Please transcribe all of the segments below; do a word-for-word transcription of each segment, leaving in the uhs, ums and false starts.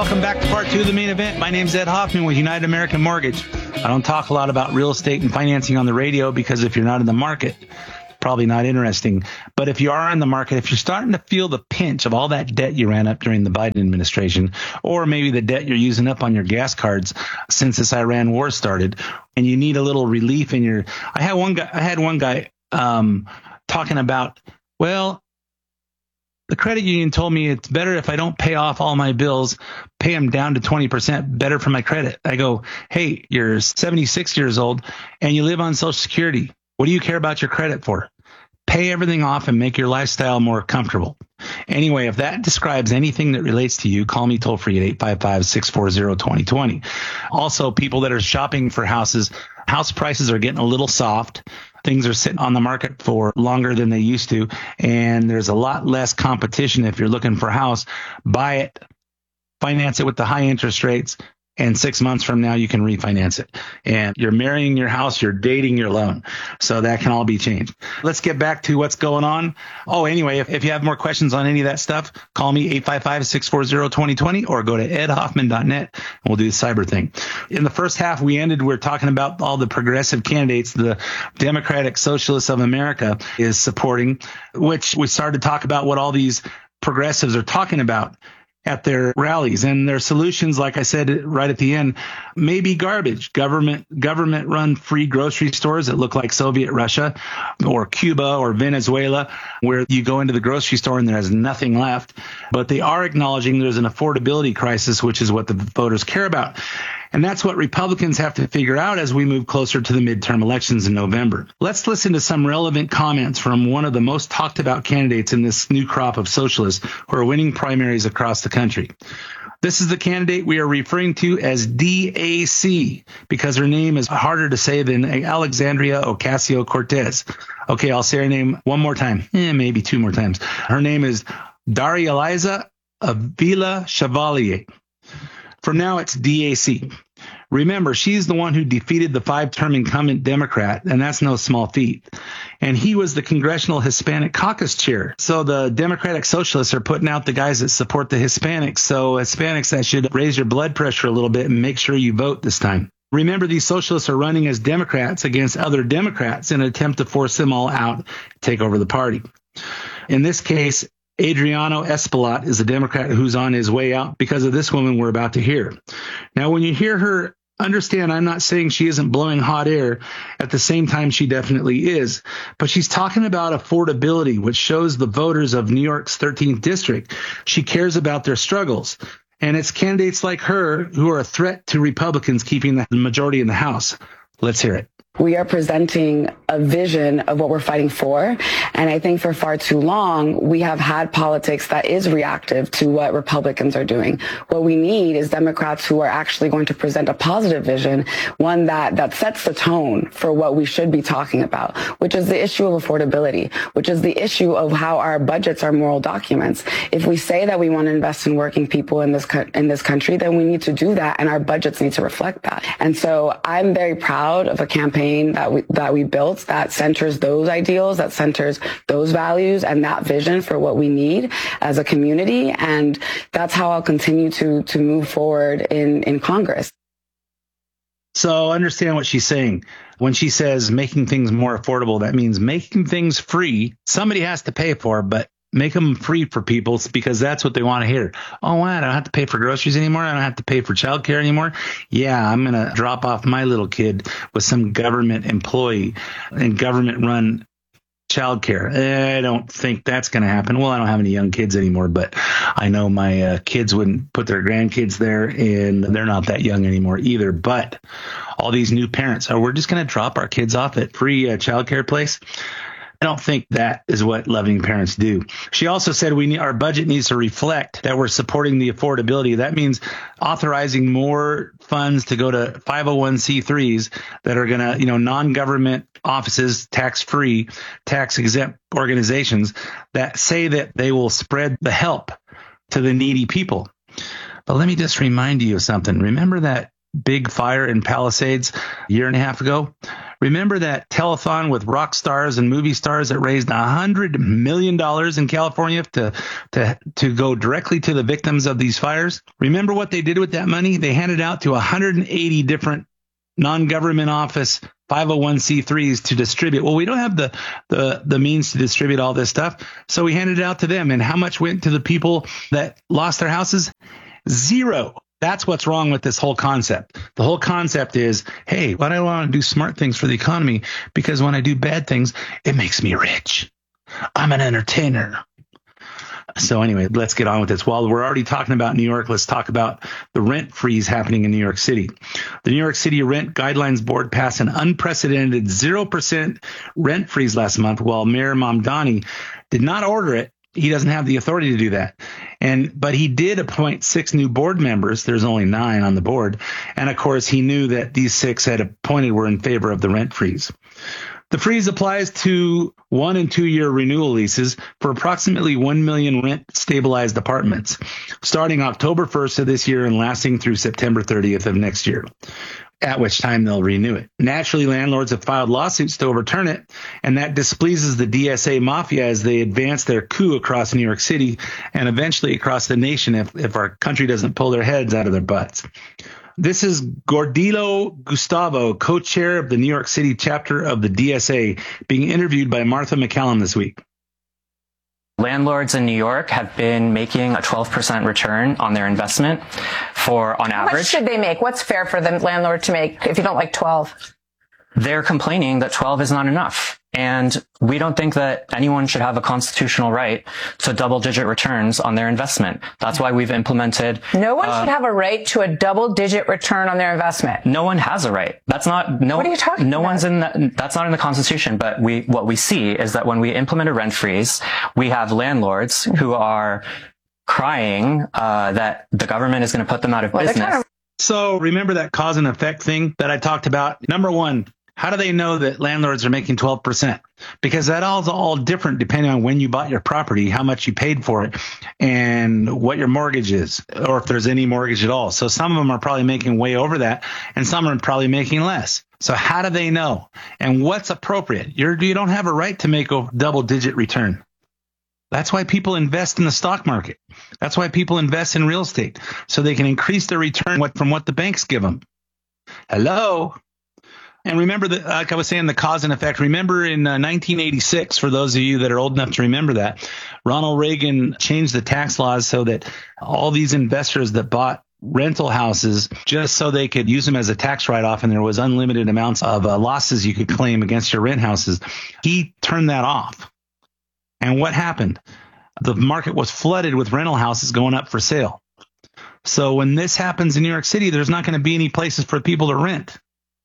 welcome back to part two of the main event. My name's Ed Hoffman with United American Mortgage. I don't talk a lot about real estate and financing on the radio because if you're not in the market, probably not interesting. But if you are in the market, if you're starting to feel the pinch of all that debt you ran up during the Biden administration, or maybe the debt you're using up on your gas cards since this Iran war started, and you need a little relief in your, I had one guy, I had one guy um, talking about, well, the credit union told me it's better if I don't pay off all my bills, pay them down to twenty percent better for my credit. I go, hey, you're seventy-six years old and you live on Social Security. What do you care about your credit for? Pay everything off and make your lifestyle more comfortable. Anyway, if that describes anything that relates to you, call me toll free at eight five five, six four zero, two zero two zero. Also, people that are shopping for houses, house prices are getting a little soft. Things are sitting on the market for longer than they used to, and there's a lot less competition. If you're looking for a house, buy it, finance it with the high interest rates, and six months from now, you can refinance it. And you're marrying your house, you're dating your loan. So that can all be changed. Let's get back to what's going on. Oh, anyway, if, if you have more questions on any of that stuff, call me eight five five, six four zero, two zero two zero or go to ed hoffman dot net and we'll do the cyber thing. In the first half, we ended, we're talking about all the progressive candidates the Democratic Socialists of America is supporting, which we started to talk about what all these progressives are talking about at their rallies, and their solutions, like I said right at the end, may be garbage. Government government run free grocery stores that look like Soviet Russia or Cuba or Venezuela, where you go into the grocery store and there's nothing left. But they are acknowledging there's an affordability crisis, which is what the voters care about. And that's what Republicans have to figure out as we move closer to the midterm elections in November. Let's listen to some relevant comments from one of the most talked about candidates in this new crop of socialists who are winning primaries across the country. This is the candidate we are referring to as D A C because her name is harder to say than Alexandria Ocasio-Cortez. Okay, I'll say her name one more time, eh, maybe two more times. Her name is Daria Eliza Avila Chevalier. For now, it's D A C. Remember, she's the one who defeated the five-term incumbent Democrat, and that's no small feat. And he was the Congressional Hispanic Caucus chair. So the Democratic Socialists are putting out the guys that support the Hispanics. So Hispanics, that should raise your blood pressure a little bit and make sure you vote this time. Remember, these socialists are running as Democrats against other Democrats in an attempt to force them all out, take over the party. In this case, Adriano Espaillat is a Democrat who's on his way out because of this woman we're about to hear. Now, when you hear her, understand I'm not saying she isn't blowing hot air. At the same time, she definitely is. But she's talking about affordability, which shows the voters of New York's thirteenth district. She cares about their struggles. And it's candidates like her who are a threat to Republicans keeping the majority in the House. Let's hear it. We are presenting a vision of what we're fighting for. And I think for far too long, we have had politics that is reactive to what Republicans are doing. What we need is Democrats who are actually going to present a positive vision, one that, that sets the tone for what we should be talking about, which is the issue of affordability, which is the issue of how our budgets are moral documents. If we say that we want to invest in working people in this, co- in this country, then we need to do that, and our budgets need to reflect that. And so I'm very proud of a campaign that we that we built that centers those ideals, that centers those values and that vision for what we need as a community. And that's how I'll continue to to move forward in, in Congress. So understand what she's saying. When she says making things more affordable, that means making things free. Somebody has to pay for, but make them free for people because that's what they want to hear. Oh, wow, I don't have to pay for groceries anymore. I don't have to pay for childcare anymore. Yeah, I'm going to drop off my little kid with some government employee and government run childcare. I don't think that's going to happen. Well, I don't have any young kids anymore, but I know my uh, kids wouldn't put their grandkids there, and they're not that young anymore either. But all these new parents, oh, we're just going to drop our kids off at free uh, childcare place. I don't think that is what loving parents do. She also said we need, our budget needs to reflect that we're supporting the affordability. That means authorizing more funds to go to five oh one c threes that are going to, you know, non-government offices, tax-free, tax-exempt organizations that say that they will spread the help to the needy people. But let me just remind you of something. Remember that big fire in Palisades a year and a half ago? Remember that telethon with rock stars and movie stars that raised one hundred million dollars in California to, to, to go directly to the victims of these fires? Remember what they did with that money? They handed out to one hundred eighty different non-government office five oh one c threes to distribute. Well, we don't have the, the, the means to distribute all this stuff, so we handed it out to them. And how much went to the people that lost their houses? Zero. That's what's wrong with this whole concept. The whole concept is, hey, why do I want to do smart things for the economy? Because when I do bad things, it makes me rich. I'm an entertainer. So anyway, let's get on with this. While we're already talking about New York, let's talk about the rent freeze happening in New York City. The New York City Rent Guidelines Board passed an unprecedented zero percent rent freeze last month, while Mayor Mamdani did not order it. He doesn't have the authority to do that. And but he did appoint six new board members. There's only nine on the board. And of course, he knew that these six had appointed were in favor of the rent freeze. The freeze applies to one and two year renewal leases for approximately one million rent stabilized apartments, starting October first of this year and lasting through September thirtieth of next year, at which time they'll renew it. Naturally, landlords have filed lawsuits to overturn it, and that displeases the D S A mafia as they advance their coup across New York City and eventually across the nation if, if our country doesn't pull their heads out of their butts. This is Gordillo Gustavo, co-chair of the New York City chapter of the D S A, being interviewed by Martha McCallum this week. Landlords in New York have been making a twelve percent return on their investment for, on How average. How much should they make? What's fair for the landlord to make if you don't like twelve? They're complaining that twelve is not enough. And we don't think that anyone should have a constitutional right to double-digit returns on their investment. That's why we've implemented... No one uh, should have a right to a double-digit return on their investment. No one has a right. That's not... No, what are you talking no about? one's in the, that's not in the Constitution, but we what we see is that when we implement a rent freeze, we have landlords who are crying uh, that the government is going to put them out of well, business. Kind of- So remember that cause and effect thing that I talked about? Number one, how do they know that landlords are making twelve percent? Because that all's all different depending on when you bought your property, how much you paid for it, and what your mortgage is, or if there's any mortgage at all. So some of them are probably making way over that, and some are probably making less. So how do they know? And what's appropriate? You're, you don't have a right to make a double-digit return. That's why people invest in the stock market. That's why people invest in real estate, so they can increase their return from what the banks give them. Hello? And remember, that, like I was saying, the cause and effect. Remember in uh, nineteen eighty-six, for those of you that are old enough to remember that, Ronald Reagan changed the tax laws so that all these investors that bought rental houses just so they could use them as a tax write-off, and there was unlimited amounts of uh, losses you could claim against your rent houses. He turned that off. And what happened? The market was flooded with rental houses going up for sale. So when this happens in New York City, there's not going to be any places for people to rent.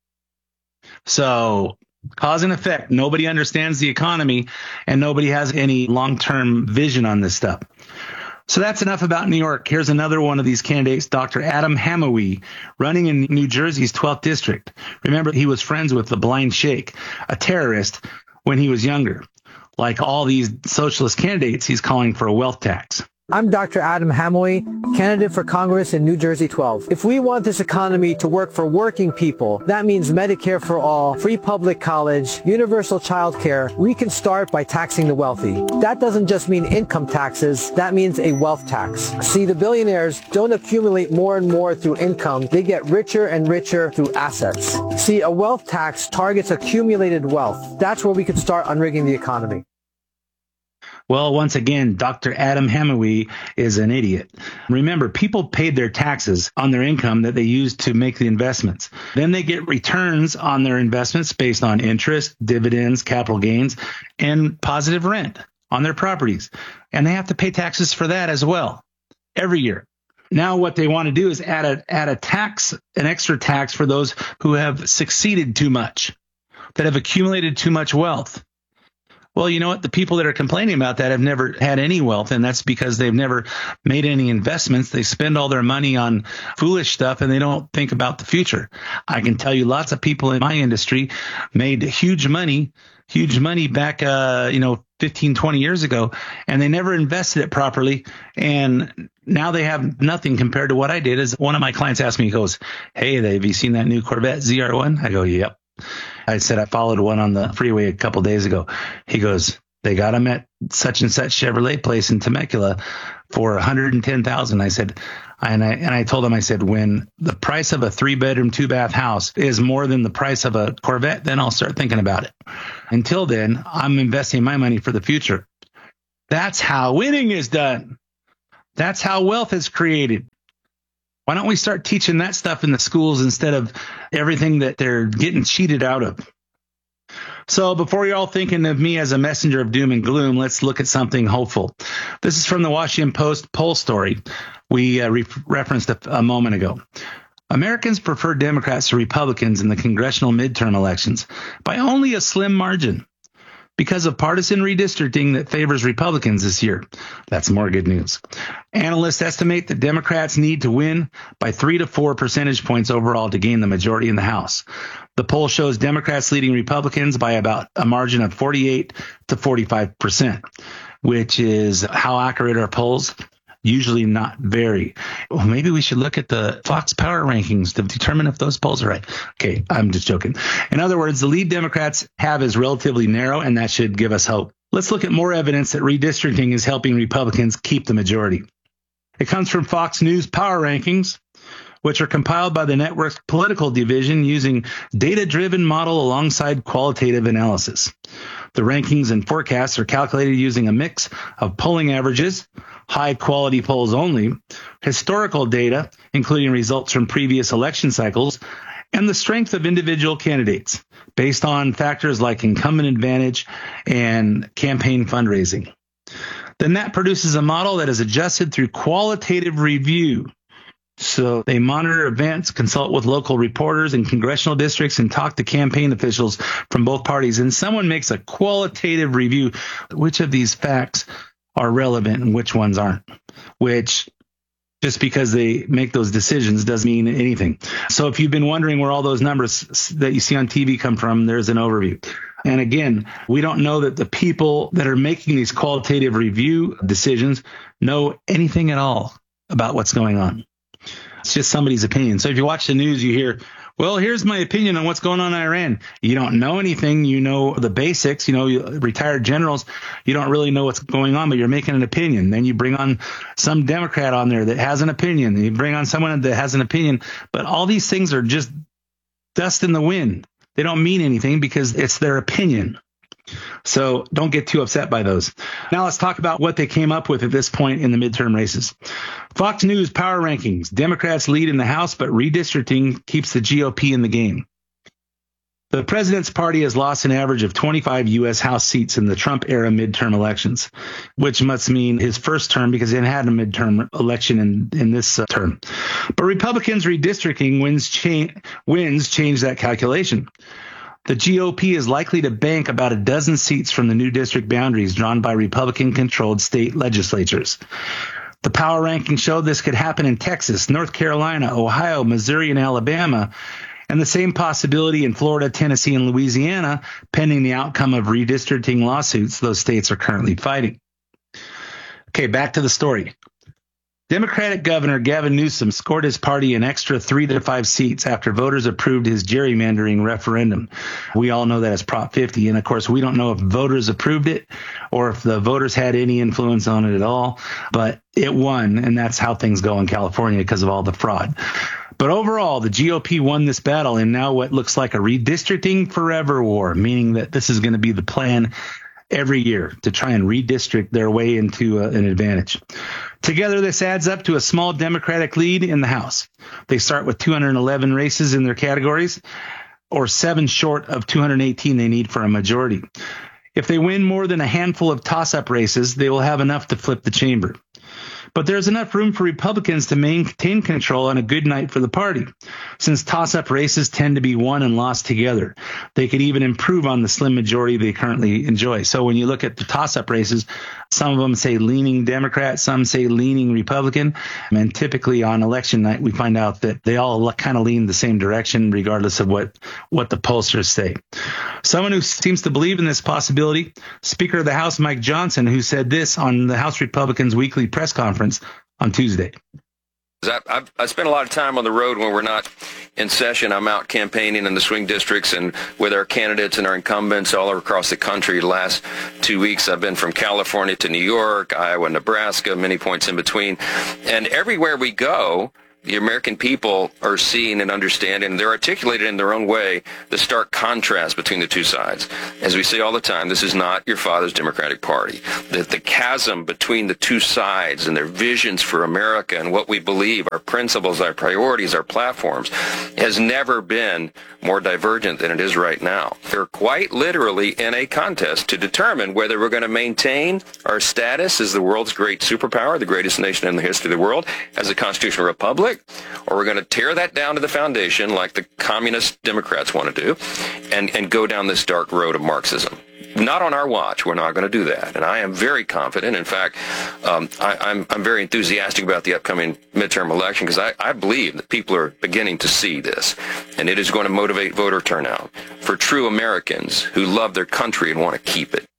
So cause and effect. Nobody understands the economy, and nobody has any long-term vision on this stuff. So that's enough about New York. Here's another one of these candidates, Doctor Adam Hamawi, running in New Jersey's twelfth district. Remember, he was friends with the Blind Sheikh, a terrorist, when he was younger. Like all these socialist candidates, he's calling for a wealth tax. I'm Doctor Adam Hamawi, candidate for Congress in New Jersey twelve. If we want this economy to work for working people, that means Medicare for all, free public college, universal child care. We can start by taxing the wealthy. That doesn't just mean income taxes, that means a wealth tax. See, the billionaires don't accumulate more and more through income, they get richer and richer through assets. See, a wealth tax targets accumulated wealth. That's where we could start unrigging the economy. Well, once again, Doctor Adam Hamawi is an idiot. Remember, people paid their taxes on their income that they used to make the investments. Then they get returns on their investments based on interest, dividends, capital gains, and positive rent on their properties. And they have to pay taxes for that as well every year. Now what they want to do is add a, add a tax, an extra tax for those who have succeeded too much, that have accumulated too much wealth. Well, you know what? The people that are complaining about that have never had any wealth, and that's because they've never made any investments. They spend all their money on foolish stuff, and they don't think about the future. I can tell you lots of people in my industry made huge money, huge money back, uh, you know, fifteen, twenty years ago, and they never invested it properly. And now they have nothing compared to what I did. As one of my clients asked me, he goes, "Hey, have you seen that new Corvette Z R one?" I go, "Yep." I said I followed one on the freeway a couple days ago. He goes, they got him at such and such Chevrolet place in Temecula for one hundred ten thousand dollars. I said, and I and I told him, I said, when the price of a three bedroom, two bath house is more than the price of a Corvette, then I'll start thinking about it. Until then, I'm investing my money for the future. That's how winning is done. That's how wealth is created. Why don't we start teaching that stuff in the schools instead of everything that they're getting cheated out of? So before you're all thinking of me as a messenger of doom and gloom, let's look at something hopeful. This is from the Washington Post poll story we uh, re- referenced a, a moment ago. Americans prefer Democrats to Republicans in the congressional midterm elections by only a slim margin because of partisan redistricting that favors Republicans this year. That's more good news. Analysts estimate that Democrats need to win by three to four percentage points overall to gain the majority in the House. The poll shows Democrats leading Republicans by about a margin of forty-eight to forty-five percent, which is how accurate are polls? Usually not very. Well, maybe we should look at the Fox Power rankings to determine if those polls are right. Okay, I'm just joking. In other words, the lead Democrats have is relatively narrow, and that should give us hope. Let's look at more evidence that redistricting is helping Republicans keep the majority. It comes from Fox News Power Rankings, which are compiled by the network's political division using data-driven model alongside qualitative analysis. The rankings and forecasts are calculated using a mix of polling averages, high-quality polls only, historical data, including results from previous election cycles, and the strength of individual candidates, based on factors like incumbent advantage and campaign fundraising. Then that produces a model that is adjusted through qualitative review. So they monitor events, consult with local reporters in congressional districts, and talk to campaign officials from both parties. And someone makes a qualitative review. Which of these facts are relevant and which ones aren't? Which, just because they make those decisions doesn't mean anything. So if you've been wondering where all those numbers that you see on T V come from, there's an overview. And again, we don't know that the people that are making these qualitative review decisions know anything at all about what's going on. It's just somebody's opinion. So if you watch the news, you hear, well, here's my opinion on what's going on in Iran. You don't know anything. You know the basics. You know, retired generals, you don't really know what's going on, but you're making an opinion. Then you bring on some Democrat on there that has an opinion. You bring on someone that has an opinion. But all these things are just dust in the wind. They don't mean anything because it's their opinion. So don't get too upset by those. Now let's talk about what they came up with at this point in the midterm races. Fox News Power Rankings. Democrats lead in the House, but redistricting keeps the G O P in the game. The president's party has lost an average of twenty-five U S House seats in the Trump-era midterm elections, which must mean his first term because he had a midterm election in, in this uh, term. But Republicans' redistricting wins, cha- wins change that calculation. The G O P is likely to bank about a dozen seats from the new district boundaries drawn by Republican-controlled state legislatures. The power rankings showed this could happen in Texas, North Carolina, Ohio, Missouri, and Alabama, and the same possibility in Florida, Tennessee, and Louisiana, pending the outcome of redistricting lawsuits those states are currently fighting. Okay, back to the story. Democratic Governor Gavin Newsom scored his party an extra three to five seats after voters approved his gerrymandering referendum. We all know that as Prop fifty. And of course, we don't know if voters approved it or if the voters had any influence on it at all. But it won. And that's how things go in California because of all the fraud. But overall, the G O P won this battle in now what looks like a redistricting forever war, meaning that this is going to be the plan every year to try and redistrict their way into uh, an advantage. Together, this adds up to a small Democratic lead in the House. They start with two hundred eleven races in their categories, or seven short of two hundred eighteen they need for a majority. If they win more than a handful of toss-up races, they will have enough to flip the chamber. But there's enough room for Republicans to maintain control on a good night for the party, since toss-up races tend to be won and lost together. They could even improve on the slim majority they currently enjoy. So when you look at the toss-up races, some of them say leaning Democrat, some say leaning Republican. And typically on election night, we find out that they all kind of lean the same direction, regardless of what, what the pollsters say. Someone who seems to believe in this possibility, Speaker of the House Mike Johnson, who said this on the House Republicans' weekly press conference on Tuesday. I, I've, I spend a lot of time on the road when we're not in session. I'm out campaigning in the swing districts and with our candidates and our incumbents all across the country. The last two weeks, I've been from California to New York, Iowa, Nebraska, many points in between. And everywhere we go, the American people are seeing and understanding, and they're articulated in their own way, the stark contrast between the two sides. As we say all the time, this is not your father's Democratic Party. The, the chasm between the two sides and their visions for America and what we believe, our principles, our priorities, our platforms, has never been more divergent than it is right now. They're quite literally in a contest to determine whether we're going to maintain our status as the world's great superpower, the greatest nation in the history of the world, as a constitutional republic, or we're going to tear that down to the foundation like the communist Democrats want to do and, and go down this dark road of Marxism. Not on our watch. We're not going to do that. And I am very confident. In fact, um, I, I'm, I'm very enthusiastic about the upcoming midterm election because I, I believe that people are beginning to see this. And it is going to motivate voter turnout for true Americans who love their country and want to keep it.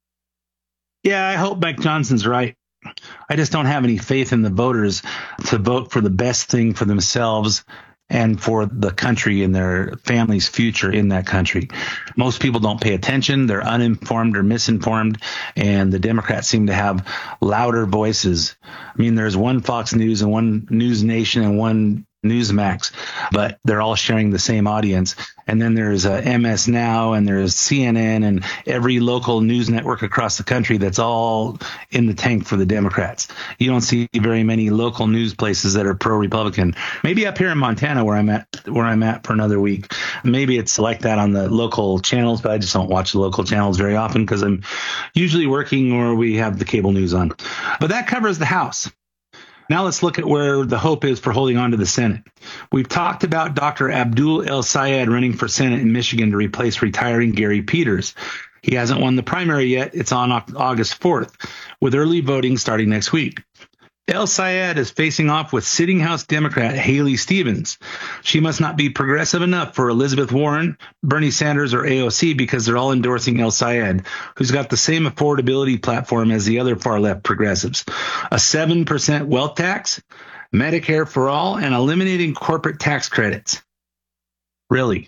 Yeah, I hope Mike Johnson's right. I just don't have any faith in the voters to vote for the best thing for themselves and for the country and their family's future in that country. Most people don't pay attention. They're uninformed or misinformed, and the Democrats seem to have louder voices. I mean, there's one Fox News and one News Nation and one Newsmax, but they're all sharing the same audience. And then there's uh, M S Now and there's C N N and every local news network across the country that's all in the tank for the Democrats. You don't see very many local news places that are pro-Republican. Maybe up here in Montana where I'm at, where I'm at for another week. Maybe it's like that on the local channels, but I just don't watch the local channels very often because I'm usually working or we have the cable news on. But that covers the House. Now let's look at where the hope is for holding on to the Senate. We've talked about Doctor Abdul El-Sayed running for Senate in Michigan to replace retiring Gary Peters. He hasn't won the primary yet. It's on August fourth, with early voting starting next week. El-Sayed is facing off with sitting House Democrat Haley Stevens. She must not be progressive enough for Elizabeth Warren, Bernie Sanders, or A O C because they're all endorsing El-Sayed, who's got the same affordability platform as the other far-left progressives. A seven percent wealth tax, Medicare for all, and eliminating corporate tax credits. Really?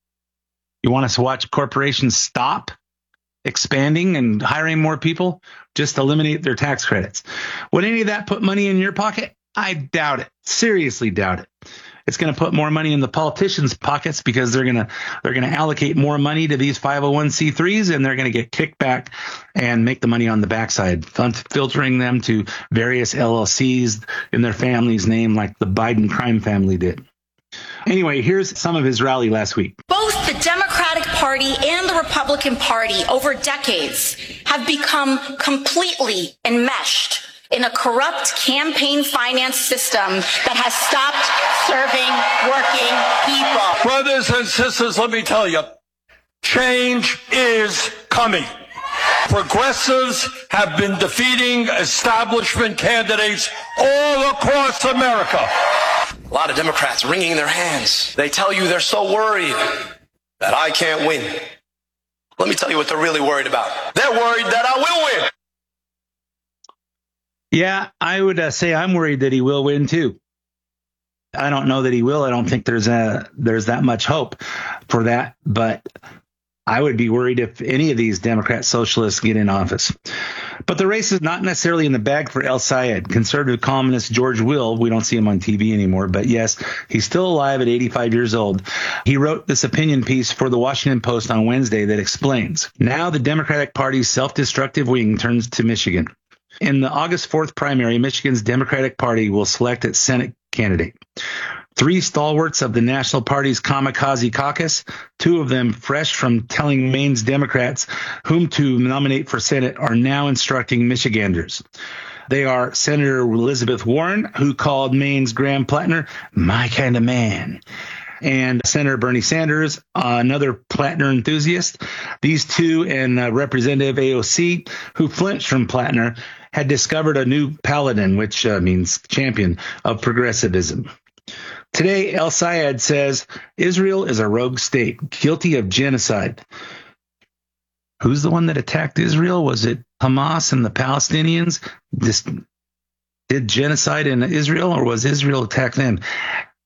You want us to watch corporations stop expanding and hiring more people? Just eliminate their tax credits. Would any of that put money in your pocket? I doubt it. Seriously doubt it. It's going to put more money in the politicians' pockets because they're going to they're going to allocate more money to these five oh one c threes and they're going to get kicked back and make the money on the backside, filtering them to various L L Cs in their family's name like the Biden crime family did. Anyway, here's some of his rally last week. Both the Democratic Party and the Republican Party over decades have become completely enmeshed in a corrupt campaign finance system that has stopped serving working people. Brothers and sisters, let me tell you, change is coming. Progressives have been defeating establishment candidates all across America. A lot of Democrats wringing their hands. They tell you they're so worried that I can't win. Let me tell you what they're really worried about. They're worried that I will win. Yeah, I would uh, say I'm worried that he will win, too. I don't know that he will. I don't think there's a, there's that much hope for that. But I would be worried if any of these Democrat socialists get in office. But the race is not necessarily in the bag for El-Sayed. Conservative columnist George Will, we don't see him on T V anymore, but yes, he's still alive at eighty-five years old. He wrote this opinion piece for the Washington Post on Wednesday that explains, now the Democratic Party's self-destructive wing turns to Michigan. In the August fourth primary, Michigan's Democratic Party will select its Senate candidate. Three stalwarts of the National Party's Kamikaze Caucus, two of them fresh from telling Maine's Democrats whom to nominate for Senate, are now instructing Michiganders. They are Senator Elizabeth Warren, who called Maine's Graham Plattner my kind of man, and Senator Bernie Sanders, uh, another Plattner enthusiast. These two and uh, Representative A O C, who flinched from Plattner, had discovered a new paladin, which uh, means champion of progressivism. Today, El-Sayed says Israel is a rogue state, guilty of genocide. Who's the one that attacked Israel? Was it Hamas and the Palestinians? This, did genocide in Israel, or was Israel attack them?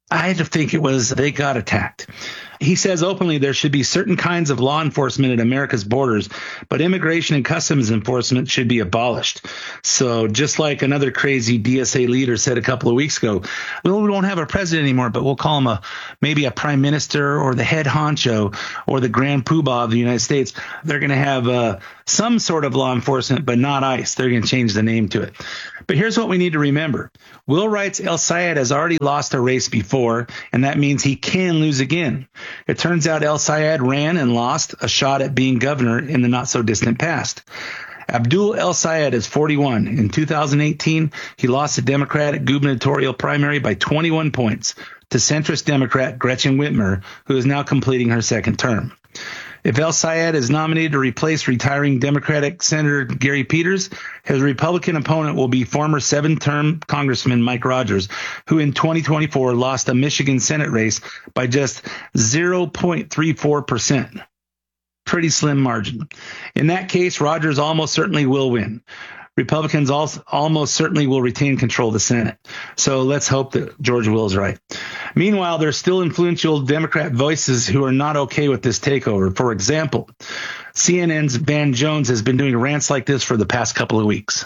I think it was they got attacked. He says openly there should be certain kinds of law enforcement at America's borders, but immigration and customs enforcement should be abolished. So just like another crazy D S A leader said a couple of weeks ago, well, we won't have a president anymore, but we'll call him a maybe a prime minister or the head honcho or the grand poobah of the United States. They're going to have uh, some sort of law enforcement, but not ICE. They're going to change the name to it. But here's what we need to remember. Will Wright's El Sayed has already lost a race before, and that means he can lose again. It turns out El Sayed ran and lost a shot at being governor in the not-so-distant past. Abdul El Sayed is forty-one. In two thousand eighteen, he lost the Democratic gubernatorial primary by twenty-one points to centrist Democrat Gretchen Whitmer, who is now completing her second term. If El Sayed is nominated to replace retiring Democratic Senator Gary Peters, his Republican opponent will be former seven-term Congressman Mike Rogers, who in twenty twenty-four lost a Michigan Senate race by just zero point three four percent. Pretty slim margin. In that case, Rogers almost certainly will win. Republicans also almost certainly will retain control of the Senate. So let's hope that George Will is right. Meanwhile, there's still influential Democrat voices who are not okay with this takeover. For example, C N N's Van Jones has been doing rants like this for the past couple of weeks.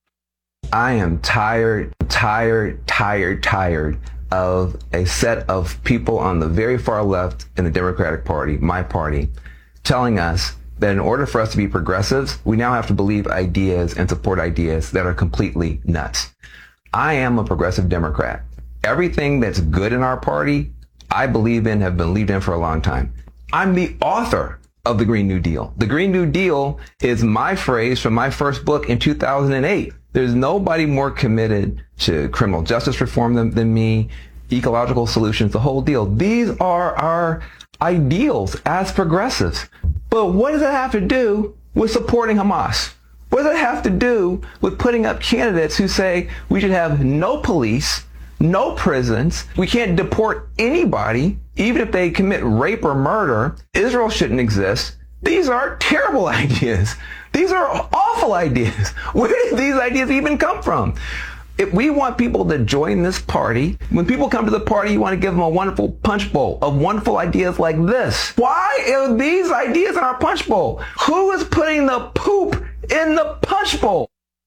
I am tired, tired, tired, tired of a set of people on the very far left in the Democratic Party, my party, telling us that in order for us to be progressives, we now have to believe ideas and support ideas that are completely nuts. I am a progressive Democrat. Everything that's good in our party, I believe in, have believed in for a long time. I'm the author of the Green New Deal. The Green New Deal is my phrase from my first book in two thousand eight. There's nobody more committed to criminal justice reform than, than me, ecological solutions, the whole deal. These are our ideals as progressives. But what does that have to do with supporting Hamas? What does it have to do with putting up candidates who say we should have no police, no prisons, we can't deport anybody, even if they commit rape or murder, Israel shouldn't exist? These are terrible ideas. These are awful ideas. Where did these ideas even come from? If we want people to join this party, when people come to the party, you want to give them a wonderful punch bowl of wonderful ideas like this. Why are these ideas in our punch bowl? Who is putting the poop in the punch bowl?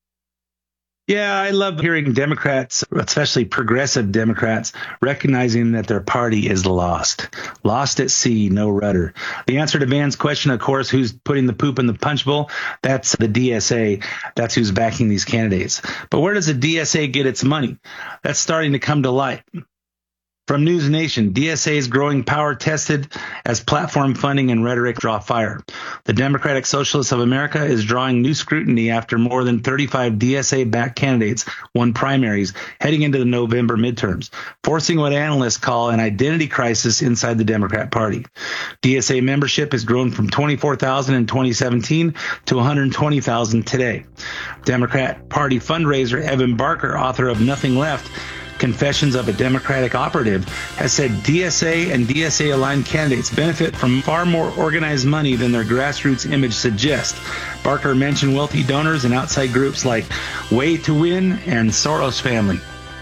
Yeah, I love hearing Democrats, especially progressive Democrats, recognizing that their party is lost. Lost at sea, no rudder. The answer to Van's question, of course, who's putting the poop in the punch bowl? That's the D S A. That's who's backing these candidates. But where does the D S A get its money? That's starting to come to light. From News Nation, D S A's growing power tested as platform funding and rhetoric draw fire. The Democratic Socialists of America is drawing new scrutiny after more than thirty-five D S A-backed candidates won primaries heading into the November midterms, forcing what analysts call an identity crisis inside the Democrat Party. D S A membership has grown from twenty-four thousand in twenty seventeen to one hundred twenty thousand today. Democrat Party fundraiser Evan Barker, author of Nothing Left, Confessions of a Democratic Operative, has said D S A and D S A-aligned candidates benefit from far more organized money than their grassroots image suggests. Barker mentioned wealthy donors and outside groups like Way to Win and Soros Family.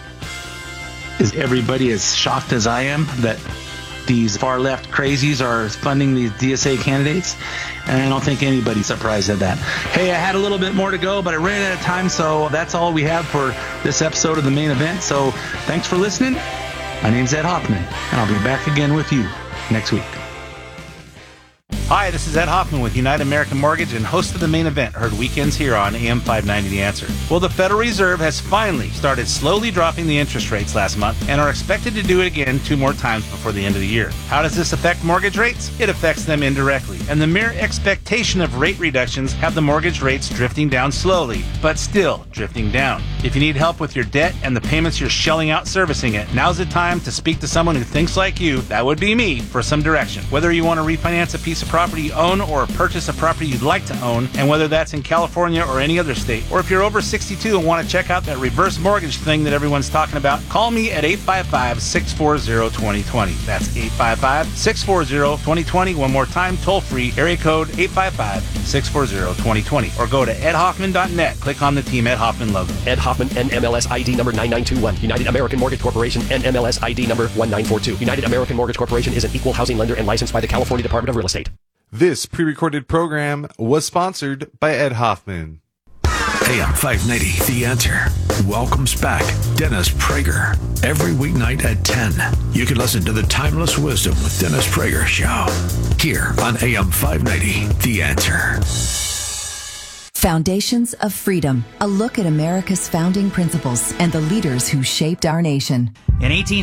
Is everybody as shocked as I am that these far-left crazies are funding these D S A candidates? And I don't think anybody's surprised at that. Hey, I had a little bit more to go, but I ran out of time, so that's all we have for this episode of The Main Event. So thanks for listening. My name's Ed Hoffman, and I'll be back again with you next week. Hi, this is Ed Hoffman with United American Mortgage and host of The Main Event, heard weekends here on A M five ninety The Answer. Well, the Federal Reserve has finally started slowly dropping the interest rates last month and are expected to do it again two more times before the end of the year. How does this affect mortgage rates? It affects them indirectly, and the mere expectation of rate reductions have the mortgage rates drifting down slowly, but still drifting down. If you need help with your debt and the payments you're shelling out servicing it, now's the time to speak to someone who thinks like you, that would be me, for some direction. Whether you want to refinance a piece of property property you own or purchase a property you'd like to own, and whether that's in California or any other state. Or if you're over sixty-two and want to check out that reverse mortgage thing that everyone's talking about, call me at eight five five, six four zero, two zero two zero. That's eight five five, six four zero, two zero two zero. One more time, toll free, area code eight five five, six four zero, two zero two zero. Or go to ed hoffman dot net. Click on the Team Ed Hoffman logo. Ed Hoffman, N M L S I D number nine nine two one. United American Mortgage Corporation, N M L S I D number one nine four two. United American Mortgage Corporation is an equal housing lender and licensed by the California Department of Real Estate. This pre-recorded program was sponsored by Ed Hoffman. A M five ninety, The Answer, welcomes back Dennis Prager. Every weeknight at ten, you can listen to the Timeless Wisdom with Dennis Prager show here on A M five ninety, The Answer. Foundations of Freedom, a look at America's founding principles and the leaders who shaped our nation. In eighteen